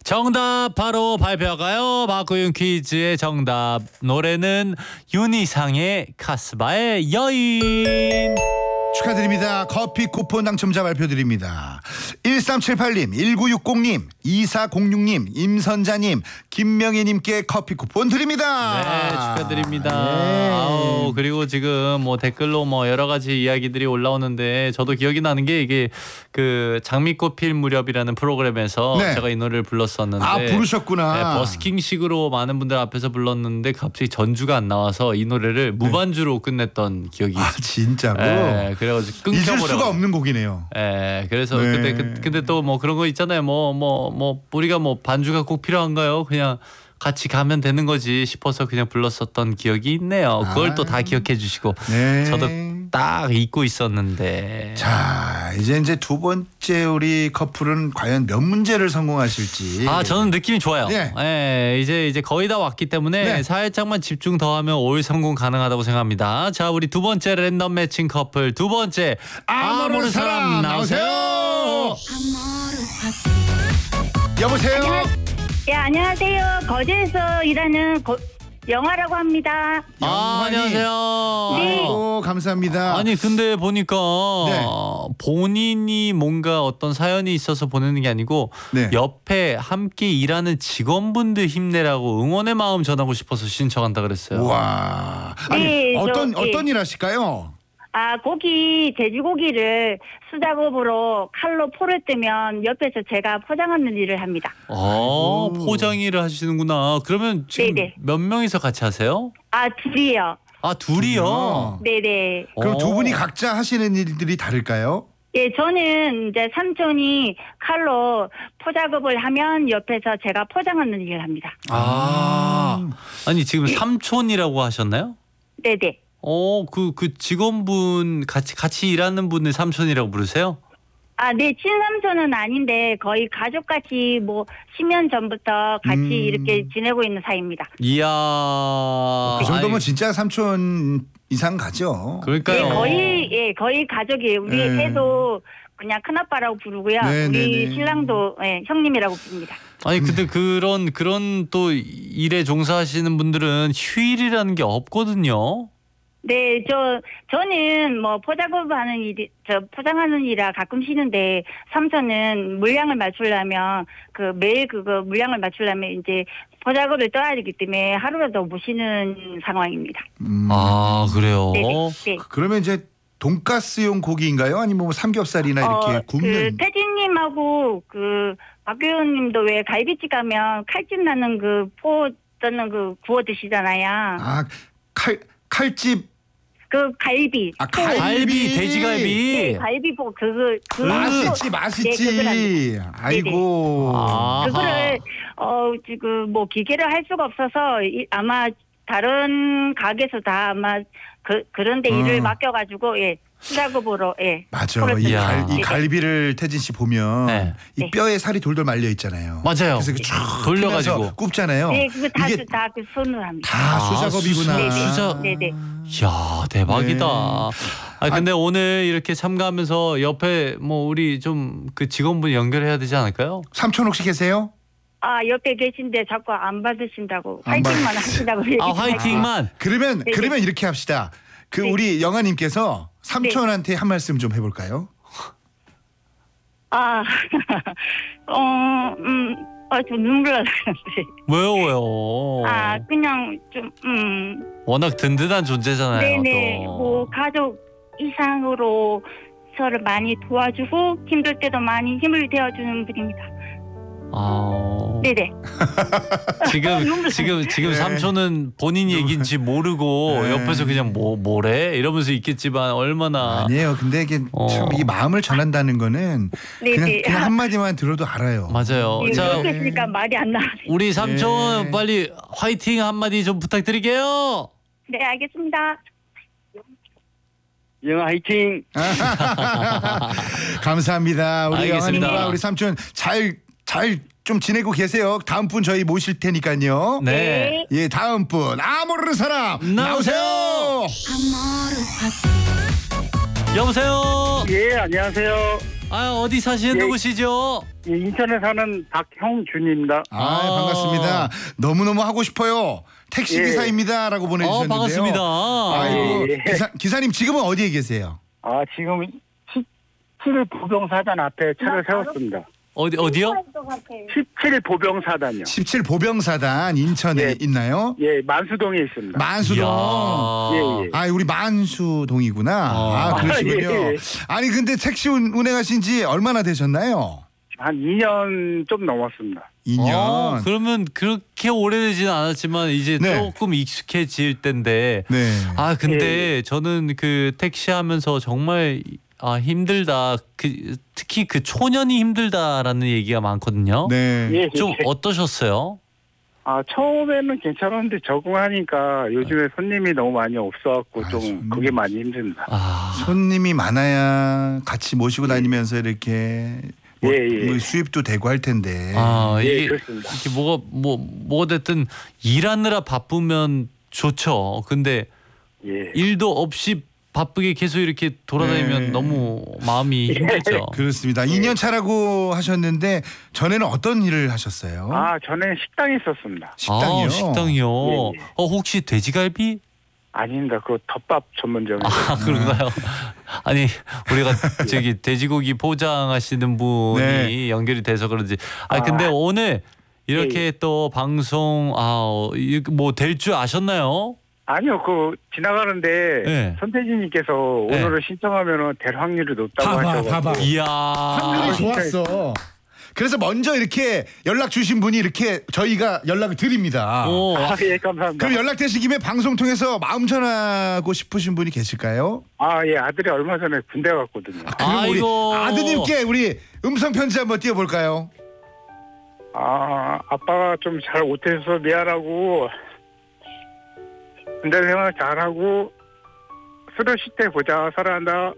정답 바로 발표할까요? 박구윤 퀴즈의 정답. 노래는 윤희상의 카스바의 여인. 축하드립니다. 커피 쿠폰 당첨자 발표드립니다. 1378님, 1960님, 2406님, 임선자님, 김명희님께 커피 쿠폰 드립니다. 네, 축하드립니다. 네. 아우, 그리고 지금 뭐 댓글로 뭐 여러 가지 이야기들이 올라오는데 저도 기억이 나는 게 이게 그 장미꽃 필 무렵이라는 프로그램에서 네. 제가 이 노래를 불렀었는데 아, 부르셨구나. 네, 버스킹식으로 많은 분들 앞에서 불렀는데 갑자기 전주가 안 나와서 이 노래를 무반주로 끝냈던 기억이 아, 있어요. 진짜로? 네, 그래가지고 잊을 끊겨버려. 수가 없는 곡이네요. 예, 그래서 네. 근데 또 뭐 그런 거 있잖아요. 뭐 우리가 뭐 반주가 꼭 필요한가요? 그냥 같이 가면 되는 거지 싶어서 그냥 불렀었던 기억이 있네요. 그걸 또 다 기억해 주시고 네. 저도 딱 잊고 있었는데. 자, 이제 두 번째 우리 커플은 과연 몇 문제를 성공하실지. 아, 저는 느낌이 좋아요. 네. 예, 이제 거의 다 왔기 때문에 네. 살짝만 집중 더하면 올 성공 가능하다고 생각합니다. 자, 우리 두 번째 랜덤 매칭 커플 두 번째 아모르 사람 나오세요. 여보세요. 예, 안녕하세요. 거제에서 일하는 영화라고 합니다. 영환이. 안녕하세요. 네. 아이고, 감사합니다. 아니 근데 보니까 네. 본인이 뭔가 어떤 사연이 있어서 보내는 게 아니고 네. 옆에 함께 일하는 직원분들 힘내라고 응원의 마음 전하고 싶어서 신청한다 그랬어요. 와. 아니, 네, 어떤 일 하실까요? 아, 돼지고기를 수작업으로 칼로 포를 뜨면 옆에서 제가 포장하는 일을 합니다. 포장 일을 하시는구나. 그러면 지금 네네. 몇 명이서 같이 하세요? 아, 둘이요. 아, 둘이요? 네네. 그럼 두 분이 어. 각자 하시는 일들이 다를까요? 예, 저는 이제 삼촌이 칼로 포작업을 하면 옆에서 제가 포장하는 일을 합니다. 아니 지금 삼촌이라고 하셨나요? 네네. 그 직원분 같이 일하는 분을 삼촌이라고 부르세요? 아, 네, 친삼촌은 아닌데 거의 가족같이 뭐 10년 전부터 같이 이렇게 지내고 있는 사이입니다. 이야. 그 정도면 아니, 진짜 삼촌 이상 가죠. 그러니까요. 네, 거의 가족이에요. 우리 네. 애도 그냥 큰아빠라고 부르고요. 네, 우리 네, 네. 신랑도 형님이라고 부릅니다. 아니 근데 그런 또 일에 종사하시는 분들은 휴일이라는 게 없거든요. 네, 저는 뭐 포장하는 일이라 가끔 쉬는데 삼촌은 물량을 맞추려면 매일 그거 물량을 맞추려면 이제 포작업을 떠야 되기 때문에 하루라도 못 쉬는 상황입니다. 아, 그래요? 네네. 네. 그러면 이제 돈가스용 고기인가요? 아니면 뭐 삼겹살이나 이렇게 굽는? 태진님하고 박규현님도 왜 갈비집 가면 칼집 나는 포 떠는 구워 드시잖아요. 아, 칼집. 갈비. 아, 갈비, 돼지갈비. 네, 갈비포 맛있지. 네, 아이고. 아하. 그거를 지금 뭐 기계를 할 수가 없어서 아마 다른 가게에서 다 아마 그런데 일을 맡겨가지고 수작업으로 맞아. 포를 이 뜯는. 갈비를 태진 씨 보면 네. 이 뼈에 살이 돌돌 말려 있잖아요. 맞아요. 그래서 쭉 돌려가지고. 하면서 굽잖아요. 네, 그거 이게 다 손으로 합니다. 다 수작업이구나. 수작. 네네. 이야, 대박이다. 네. 근데 오늘 이렇게 참가하면서 옆에 뭐 우리 좀 그 직원분 연결해야 되지 않을까요? 삼촌 혹시 계세요? 아, 옆에 계신데 자꾸 안 받으신다고 안 화이팅만 하시다고 화이팅만. 그러면 이렇게 합시다. 네. 우리 영아님께서 삼촌한테 한 말씀 좀 해볼까요? 좀 눈물 나는데. 왜요? 그냥 좀 워낙 든든한 존재잖아요. 네네. 또. 뭐 가족 이상으로 저를 많이 도와주고 힘들 때도 많이 힘을 되어주는 분입니다. 네네. 지금 네. 삼촌은 본인 얘기인지 모르고 네. 옆에서 그냥 뭐래 이러면서 있겠지만 얼마나 아니에요. 근데 이게 참 이 마음을 전한다는 거는 네네. 그냥 한마디만 들어도 알아요. 맞아요. 네, 자, 그렇게 했으니까 말이 안 나와요. 우리 삼촌 네. 빨리 화이팅 한마디 좀 부탁드릴게요. 네, 알겠습니다. 영아 화이팅. 감사합니다. 우리 알겠습니다. 영아님과 우리 삼촌 잘 좀 지내고 계세요. 다음 분 저희 모실 테니까요. 네. 예, 다음 분 아모르 사람 나오세요. 여보세요. 예, 안녕하세요. 아, 어디 사시는 예. 누구시죠? 예, 인천에 사는 박형준입니다. 반갑습니다. 너무너무 하고 싶어요. 택시 예. 기사입니다라고 보내주셨는데요. 반갑습니다. 아이고, 예. 기사님 지금은 어디에 계세요? 지금 17 보병사단 앞에 차를 세웠습니다. 어디요? 17 보병사단이요. 17 보병사단 인천에 예. 있나요? 예, 만수동에 있습니다. 만수동. 예, 예. 아, 우리 만수동이구나. 그러시군요. 예, 예. 아니 근데 택시 운행하신 지 얼마나 되셨나요? 한 2년 좀 넘었습니다. 2년. 그러면 그렇게 오래되지는 않았지만 이제 네. 조금 익숙해질 텐데. 네. 아, 근데 저는 그 택시 하면서 정말 힘들다. 특히 그 초년이 힘들다라는 얘기가 많거든요. 네. 예, 좀 예. 어떠셨어요? 처음에는 괜찮았는데 적응하니까 요즘에 손님이 너무 많이 없어갖고 좀 손님. 그게 많이 힘듭니다. 손님이 많아야 같이 모시고 다니면서 이렇게 뭐, 예, 예. 뭐 수입도 되고 할 텐데. 예, 이게 그렇습니다. 뭐가 됐든 일하느라 바쁘면 좋죠. 근데 예. 일도 없이 바쁘게 계속 이렇게 돌아다니면 네. 너무 마음이 힘들죠. 그렇습니다. 2년 차라고 하셨는데 전에는 어떤 일을 하셨어요? 전에 식당에 있었습니다. 식당이요. 식당이요. 예, 예. 혹시 돼지갈비? 아닙니다. 그 덮밥 전문점. 그런가요? 아니 우리가 저기 돼지고기 포장하시는 분이 네. 연결이 돼서 그런지. 근데 오늘 이렇게 또 방송 뭐 될 줄 아셨나요? 아니요, 지나가는데 네. 손태진님께서 오늘을 신청하면 될 확률이 높다고 하셔가지고. 이야. 확률이 좋았어. 그래서 먼저 이렇게 연락 주신 분이 이렇게 저희가 연락을 드립니다. 예, 감사합니다. 그럼 연락되신 김에 방송 통해서 마음 전하고 싶으신 분이 계실까요? 예, 아들이 얼마 전에 군대 갔거든요. 그럼 아이고. 우리 아드님께 우리 음성 편지 한번 띄워볼까요? 아빠가 좀 잘 못해서 미안하고 군대 생활 잘하고 수료시 때 보자. 사랑한다.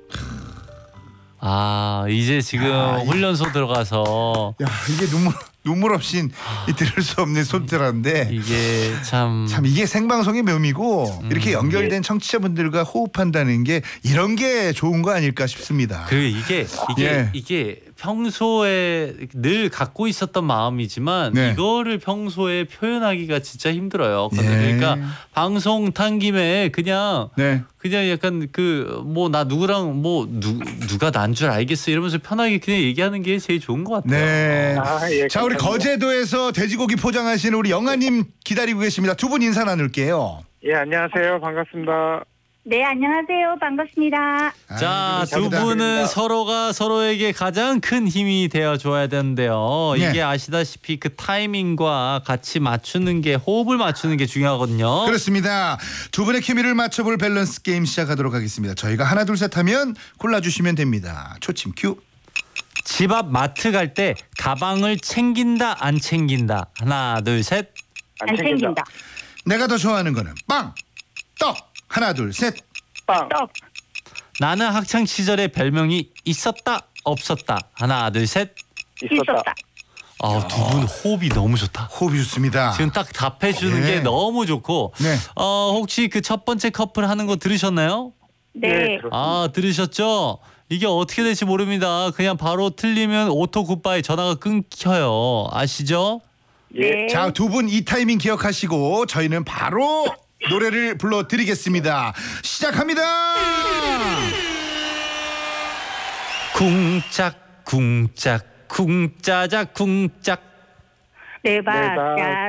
이제 지금 훈련소 들어가서 야, 이게 눈물 없인 들을 수 없는 소리라는데 이게 참 이게 생방송의 묘미고 이렇게 연결된 청취자분들과 호흡한다는 게 이런 게 좋은 거 아닐까 싶습니다. 그리고 예. 이게 평소에 늘 갖고 있었던 마음이지만 네. 이거를 평소에 표현하기가 진짜 힘들어요. 예. 그러니까 방송 탄 김에 그냥 약간 나 누구랑 누가 난 줄 알겠어 이러면서 편하게 그냥 얘기하는 게 제일 좋은 것 같아요. 네. 예, 자, 우리 감사합니다. 거제도에서 돼지고기 포장하시는 우리 영아님 기다리고 계십니다. 두 분 인사 나눌게요. 예, 안녕하세요. 반갑습니다. 네, 안녕하세요. 반갑습니다. 자, 두 감사합니다. 분은 서로가 서로에게 가장 큰 힘이 되어 줘야 되는데요. 네. 이게 아시다시피 그 타이밍과 같이 맞추는 게 호흡을 맞추는 게 중요하거든요. 그렇습니다. 두 분의 케미를 맞춰볼 밸런스 게임 시작하도록 하겠습니다. 저희가 하나 둘 셋 하면 골라주시면 됩니다. 초침 큐. 집 앞 마트 갈 때 가방을 챙긴다 안 챙긴다. 하나 둘 셋. 안 챙긴다. 내가 더 좋아하는 거는 빵, 떡. 하나 둘 셋. 빵. 떡. 나는 학창 시절에 별명이 있었다 없었다. 하나 둘 셋. 있었다. 두 분 호흡이 너무 좋다. 호흡이 좋습니다. 지금 딱 답해주는 네. 게 너무 좋고. 네. 혹시 그 첫 번째 커플 하는 거 들으셨나요? 네. 그렇습니다. 들으셨죠? 이게 어떻게 될지 모릅니다. 그냥 바로 틀리면 오토 굿바이 전화가 끊겨요. 아시죠? 네. 자, 두 분 이 타이밍 기억하시고 저희는 바로 노래를 불러드리겠습니다. 시작합니다. 쿵짝 쿵짝 쿵짜자 쿵짝. 내 박자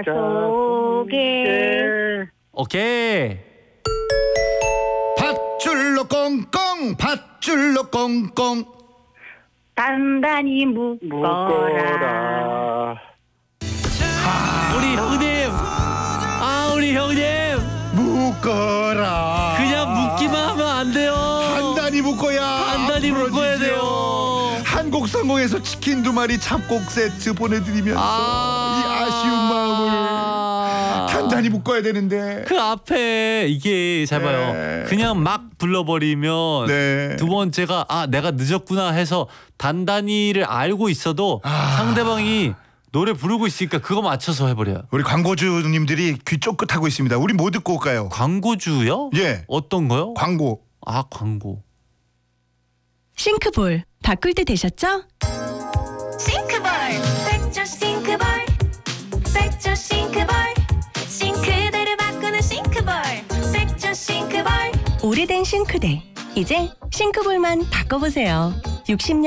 속에 오케이. 밧줄로 꽁꽁 밧줄로 꽁꽁. 단단히 묶어라. 묶어라. 우리 형님. 우리 형님. 묶어라. 그냥 묶기만 하면 안 돼요. 단단히 묶어야. 단단히 안 묶어야 부러지죠. 돼요. 한국성공에서 치킨 2마리 잡곡 세트 보내드리면서 이 아쉬운 마음을 단단히 묶어야 되는데. 그 앞에 이게 잘 봐요. 네. 그냥 막 불러버리면 네. 두 번째가 내가 늦었구나 해서 단단히를 알고 있어도 상대방이 노래 부르고 있으니까 그거 맞춰서 해버려요. 우리 광고주님들이 귀 쫑긋하고 있습니다. 우리 뭐 듣고 올까요? 광고주요? 예. 어떤 거요? 광고. 광고. 싱크볼 바꿀 때 되셨죠? 싱크볼 백조 싱크볼 백조 싱크볼 싱크대를 바꾸는 싱크볼 백조 싱크볼 오래된 싱크대 이제 싱크볼만 바꿔보세요. 60년